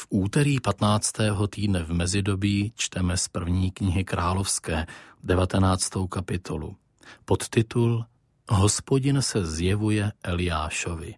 V úterý 15. týdne v mezidobí čteme z první knihy Královské 19. kapitolu. Podtitul Hospodin se zjevuje Eliášovi.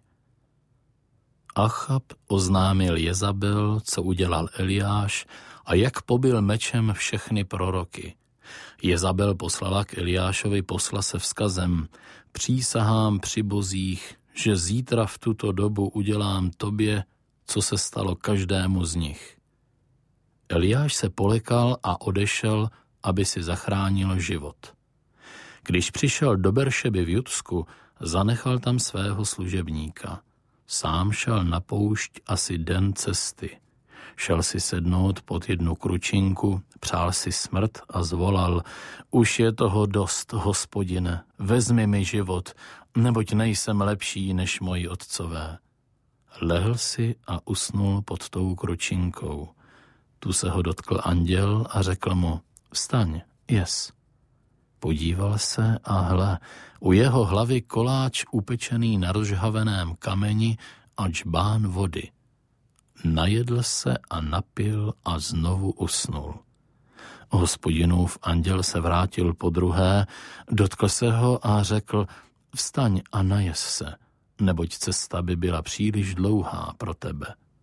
Achab oznámil Jezabel, co udělal Eliáš a jak pobil mečem všechny proroky. Jezabel poslala k Eliášovi posla se vzkazem: přísahám při bozích, že zítra v tuto dobu udělám tobě, co se stalo každému z nich. Eliáš se polekal a odešel, aby si zachránil život. Když přišel do Beršeby v Judsku, zanechal tam svého služebníka. Sám šel na poušť asi den cesty. Šel si sednout pod jednu kručinku, přál si smrt a zvolal: už je toho dost, Hospodine, vezmi mi život, neboť nejsem lepší než moji otcové. Lehl si a usnul pod tou kručinkou. Tu se ho dotkl anděl a řekl mu: vstaň, jes. Podíval se a hle, u jeho hlavy koláč upečený na rozžhaveném kameni a džbán vody. Najedl se a napil a znovu usnul. Hospodinův anděl se vrátil podruhé, dotkl se ho a řekl: vstaň a najes se, neboť cesta by byla příliš dlouhá pro tebe.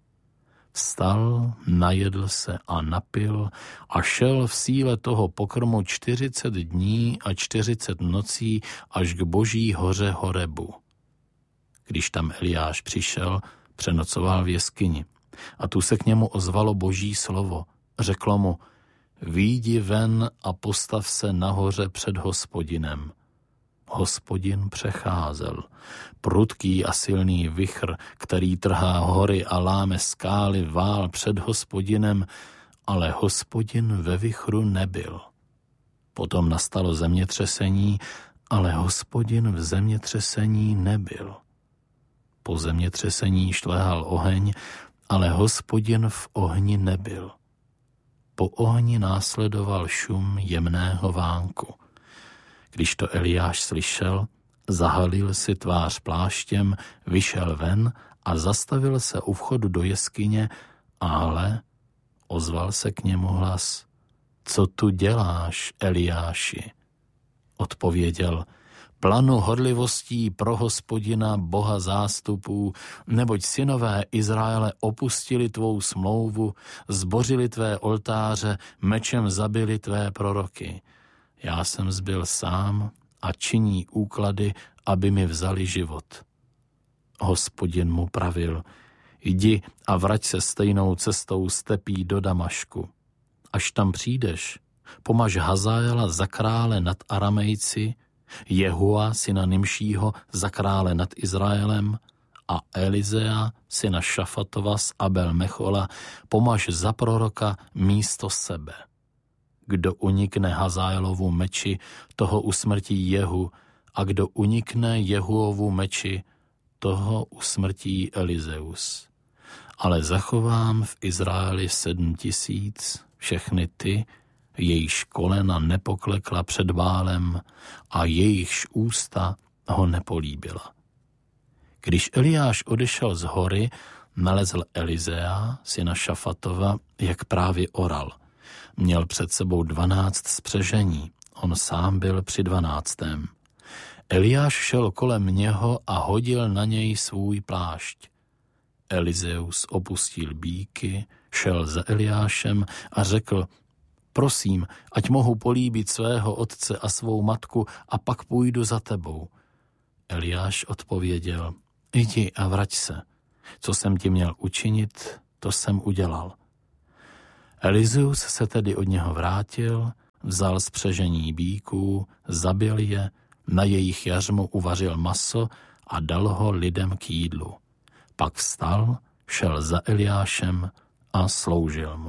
Vstal, najedl se a napil a šel v síle toho pokrmu 40 dní a 40 nocí až k Boží hoře Horebu. Když tam Eliáš přišel, přenocoval v jeskyni. A tu se k němu ozvalo Boží slovo. Řeklo mu: vyjdi ven a postav se nahoře před Hospodinem. Hospodin přecházel. Prudký a silný vichr, který trhá hory a láme skály, vál před Hospodinem, ale Hospodin ve vichru nebyl. Potom nastalo zemětřesení, ale Hospodin v zemětřesení nebyl. Po zemětřesení šlehal oheň, ale Hospodin v ohni nebyl. Po ohni následoval šum jemného vánku. Když to Eliáš slyšel, zahalil si tvář pláštěm, vyšel ven a zastavil se u vchodu do jeskyně, ale ozval se k němu hlas: co tu děláš, Eliáši? Odpověděl: planu horlivostí pro Hospodina, Boha zástupů, neboť synové Izraele opustili tvou smlouvu, zbořili tvé oltáře, mečem zabili tvé proroky. Já jsem zbyl sám a činí úklady, aby mi vzali život. Hospodin mu pravil: jdi a vrať se stejnou cestou stepí do Damašku. Až tam přijdeš, pomaž Hazaela za krále nad Aramejci, Jehua syna Nimšího za krále nad Izraelem a Elizea syna Šafatova z Abel Mechola pomaž za proroka místo sebe. Kdo unikne Hazaelovu meči, toho usmrtí Jehu, a kdo unikne Jehuovu meči, toho usmrtí Elizeus. Ale zachovám v Izraeli 7 000, všechny ty, jejichž kolena nepoklekla před Bálem a jejichž ústa ho nepolíbila. Když Eliáš odešel z hory, nalezl Elizea, syna Šafatova, jak právě oral. Měl před sebou 12 spřežení, on sám byl při 12. Eliáš šel kolem něho a hodil na něj svůj plášť. Elizeus opustil býky, šel za Eliášem a řekl: prosím, ať mohu políbit svého otce a svou matku a pak půjdu za tebou. Eliáš odpověděl: jdi a vrať se. Co jsem ti měl učinit, to jsem udělal. Elizeus se tedy od něho vrátil, vzal spřežení býků, zabil je, na jejich jařmu uvařil maso a dal ho lidem k jídlu. Pak vstal, šel za Eliášem a sloužil mu.